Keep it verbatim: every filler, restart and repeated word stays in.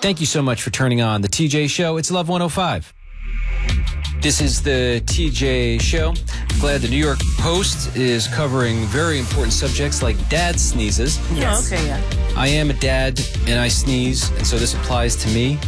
Thank you so much for turning on the T J Show. It's Love one oh five. This is the T J Show. Glad the New York Post is covering very important subjects like dad sneezes. Yes. Oh, okay, yeah. I am a dad and I sneeze, and so this applies to me.